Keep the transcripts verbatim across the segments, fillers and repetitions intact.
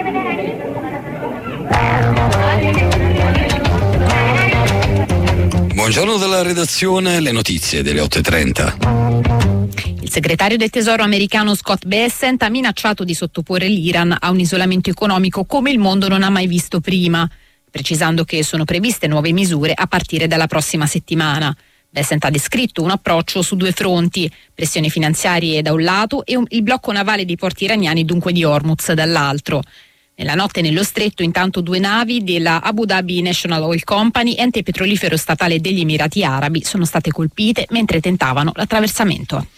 Buongiorno dalla redazione, le notizie delle otto e trenta. Il segretario del Tesoro americano Scott Bessent ha minacciato di sottoporre l'Iran a un isolamento economico come il mondo non ha mai visto prima, precisando che sono previste nuove misure a partire dalla prossima settimana. Bessent ha descritto un approccio su due fronti, pressioni finanziarie da un lato e un, il blocco navale dei porti iraniani, dunque di Hormuz, dall'altro. Nella notte nello stretto, intanto, due navi della Abu Dhabi National Oil Company, ente petrolifero statale degli Emirati Arabi, sono state colpite mentre tentavano l'attraversamento.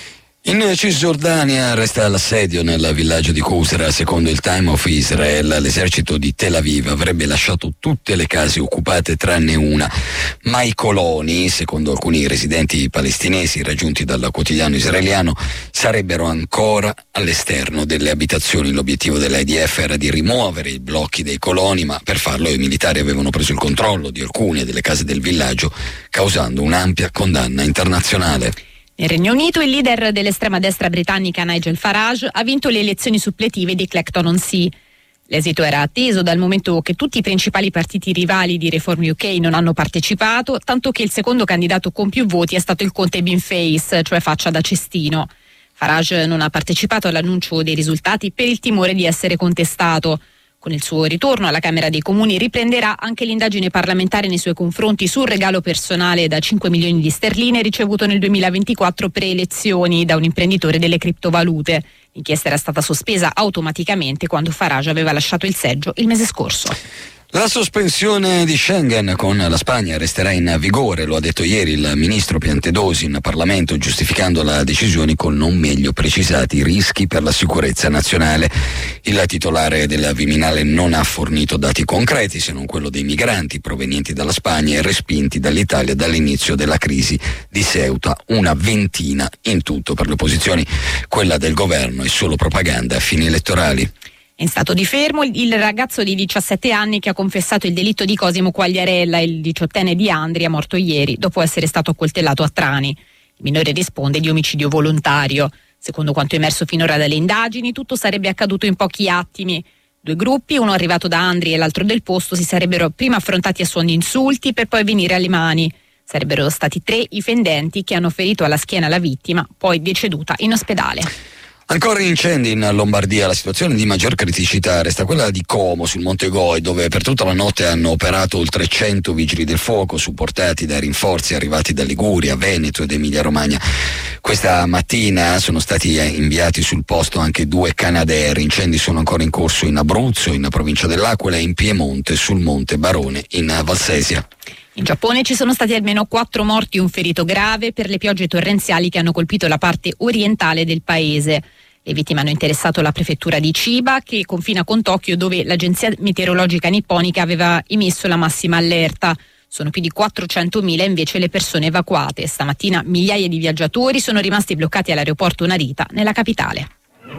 In Cisgiordania resta l'assedio nel villaggio di Qusra. Secondo il Time of Israel, l'esercito di Tel Aviv avrebbe lasciato tutte le case occupate tranne una, ma i coloni, secondo alcuni residenti palestinesi raggiunti dal quotidiano israeliano, sarebbero ancora all'esterno delle abitazioni. L'obiettivo dell'I D F era di rimuovere i blocchi dei coloni, ma per farlo i militari avevano preso il controllo di alcune delle case del villaggio, causando un'ampia condanna internazionale. Nel Regno Unito il leader dell'estrema destra britannica Nigel Farage ha vinto le elezioni suppletive di Clacton-on-Sea. L'esito era atteso dal momento che tutti i principali partiti rivali di Reform U K non hanno partecipato, tanto che il secondo candidato con più voti è stato il conte Bin Face, cioè faccia da cestino. Farage non ha partecipato all'annuncio dei risultati per il timore di essere contestato. Con il suo ritorno alla Camera dei Comuni riprenderà anche l'indagine parlamentare nei suoi confronti sul regalo personale da cinque milioni di sterline ricevuto nel duemilaventiquattro pre-elezioni da un imprenditore delle criptovalute. L'inchiesta era stata sospesa automaticamente quando Farage aveva lasciato il seggio il mese scorso. La sospensione di Schengen con la Spagna resterà in vigore, lo ha detto ieri il ministro Piantedosi in Parlamento, giustificando la decisione con non meglio precisati rischi per la sicurezza nazionale. Il titolare del Viminale non ha fornito dati concreti, se non quello dei migranti provenienti dalla Spagna e respinti dall'Italia dall'inizio della crisi di Ceuta, una ventina in tutto. Per le opposizioni quella del governo è solo propaganda a fini elettorali. In stato di fermo il ragazzo di diciassette anni che ha confessato il delitto di Cosimo Quagliarella, il diciottenne di Andria, morto ieri dopo essere stato accoltellato a Trani. Il minore risponde di omicidio volontario. Secondo quanto emerso finora dalle indagini, tutto sarebbe accaduto in pochi attimi. Due gruppi, uno arrivato da Andria e l'altro del posto, si sarebbero prima affrontati a suoni insulti per poi venire alle mani. Sarebbero stati tre i fendenti che hanno ferito alla schiena la vittima, poi deceduta in ospedale. Ancora incendi in Lombardia, la situazione di maggior criticità resta quella di Como sul Monte Goi, dove per tutta la notte hanno operato oltre cento vigili del fuoco supportati da rinforzi arrivati da Liguria, Veneto ed Emilia Romagna. Questa mattina sono stati inviati sul posto anche due Canadair. Incendi sono ancora in corso in Abruzzo, in provincia dell'Aquila e in Piemonte sul Monte Barone in Valsesia. In Giappone ci sono stati almeno quattro morti e un ferito grave per le piogge torrenziali che hanno colpito la parte orientale del paese. Le vittime hanno interessato la prefettura di Chiba, che confina con Tokyo, dove l'agenzia meteorologica nipponica aveva emesso la massima allerta. Sono più di quattrocentomila invece le persone evacuate. Stamattina migliaia di viaggiatori sono rimasti bloccati all'aeroporto Narita, nella capitale.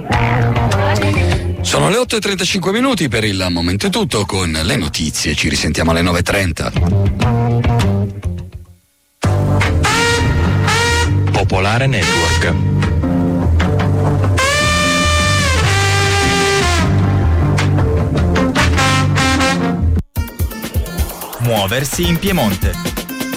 Sono le otto e trentacinque minuti, per il momento è tutto con le notizie, ci risentiamo alle nove e trenta. Popolare Network. Muoversi in Piemonte.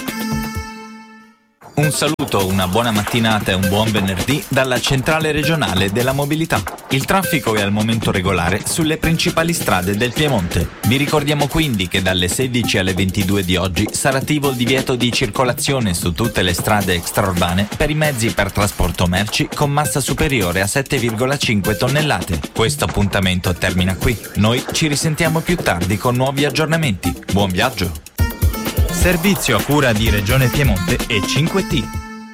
Un saluto, una buona mattinata e un buon venerdì dalla centrale regionale della mobilità. Il traffico è al momento regolare sulle principali strade del Piemonte. Vi ricordiamo quindi che dalle sedici alle ventidue di oggi sarà attivo il divieto di circolazione su tutte le strade extraurbane per i mezzi per trasporto merci con massa superiore a sette virgola cinque tonnellate. Questo appuntamento termina qui. Noi ci risentiamo più tardi con nuovi aggiornamenti. Buon viaggio! Servizio a cura di Regione Piemonte e cinque T.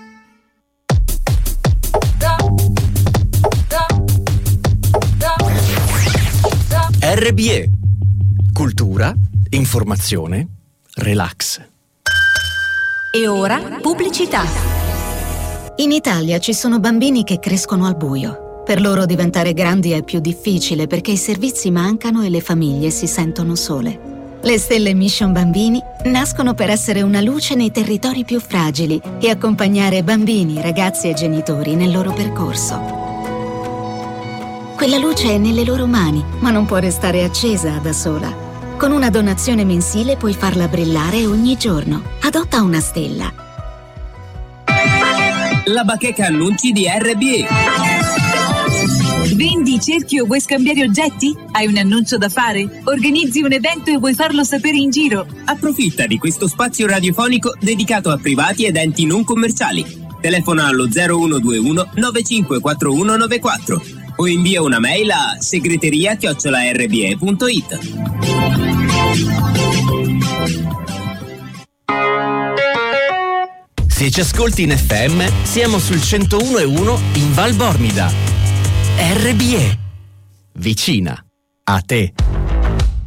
R B E. Cultura, informazione, relax. E ora pubblicità. In Italia ci sono bambini che crescono al buio. Per loro diventare grandi è più difficile perché i servizi mancano e le famiglie si sentono sole. Le Stelle Mission Bambini nascono per essere una luce nei territori più fragili e accompagnare bambini, ragazzi e genitori nel loro percorso. Quella luce è nelle loro mani, ma non può restare accesa da sola. Con una donazione mensile puoi farla brillare ogni giorno. Adotta una stella. La bacheca annunci di R B E. Vendi, cerchi o vuoi scambiare oggetti? Hai un annuncio da fare? Organizzi un evento e vuoi farlo sapere in giro? Approfitta di questo spazio radiofonico dedicato a privati ed enti non commerciali. Telefona allo zero uno due uno nove cinque quattro uno nove quattro o invia una mail a segreteria chiocciola r b e punto i t. Se ci ascolti in F M, siamo sul centouno e uno in Val Bormida. R B E. Vicina a te.